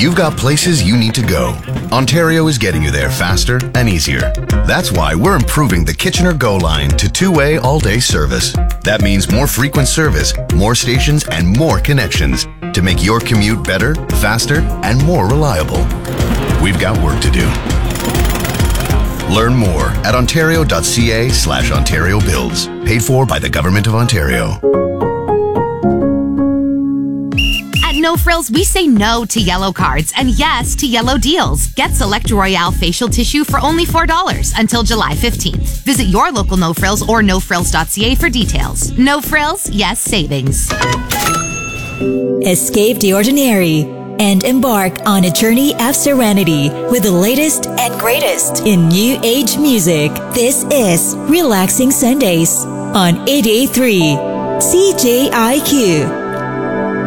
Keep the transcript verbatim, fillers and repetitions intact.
You've got places you need to go. Ontario is getting you there faster and easier. That's why we're improving the Kitchener Go line to two-way all-day service. That means more frequent service, more stations, and more connections to make your commute better, faster, and more reliable. We've got work to do. Learn more at ontario.ca slash Ontario Builds. Paid for by the Government of Ontario. At No Frills, we say no to yellow cards and yes to yellow deals. Get Select Royale facial tissue for only four dollars until July fifteenth. Visit your local No Frills or no frills dot c a for details. No Frills, yes savings. Escape the ordinary and embark on a journey of serenity with the latest and greatest in new age music. This is Relaxing Sundays on eighty-eight point three C J I Q.